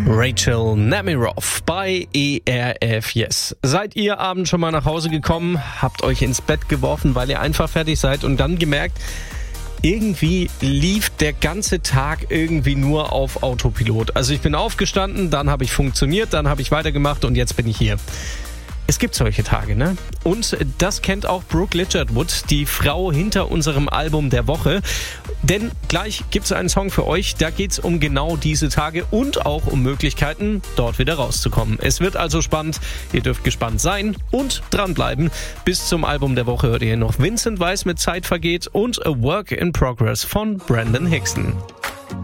Rachel Nemiroff bei ERF Yes. Seid ihr abends schon mal nach Hause gekommen, habt euch ins Bett geworfen, weil ihr einfach fertig seid und dann gemerkt, irgendwie lief der ganze Tag irgendwie nur auf Autopilot. Also ich bin aufgestanden, dann habe ich funktioniert, dann habe ich weitergemacht und jetzt bin ich hier. Es gibt solche Tage, ne? Und das kennt auch Brooke Ligertwood, die Frau hinter unserem Album der Woche. Denn gleich gibt's einen Song für euch, da geht's um genau diese Tage und auch um Möglichkeiten, dort wieder rauszukommen. Es wird also spannend, ihr dürft gespannt sein und dranbleiben. Bis zum Album der Woche hört ihr noch Vincent Weiss mit Zeit vergeht und A Work in Progress von Brandon Hickson.